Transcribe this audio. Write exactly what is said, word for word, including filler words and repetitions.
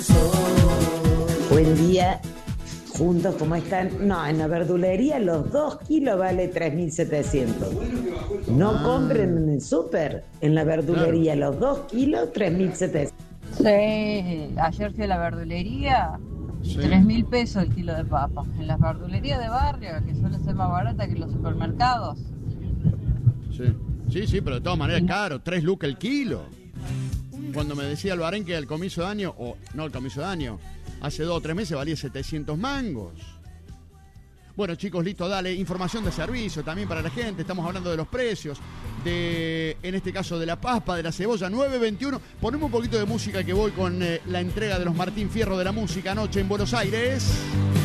Buen día, juntos, ¿cómo están? No, en la verdulería los dos kilos vale tres mil setecientos. No Ah. compren en el súper, en la verdulería los dos kilos, tres mil setecientos. Sí, ayer fui a la verdulería, Sí. tres mil pesos el kilo de papa. En las verdulerías de barrio, que suelen ser más baratas que los supermercados. Sí, sí, sí, pero de todas maneras es caro, tres lucas el kilo. Cuando me decía Albarén que al comienzo de año, o no al comienzo de año, hace dos o tres meses valía setecientos mangos. Bueno, chicos, listo, dale. Información de servicio también para la gente. Estamos hablando de los precios, de, en este caso, de la papa, de la cebolla. nueve veintiuno. Ponemos un poquito de música que voy con eh, la entrega de los Martín Fierro de la música anoche en Buenos Aires.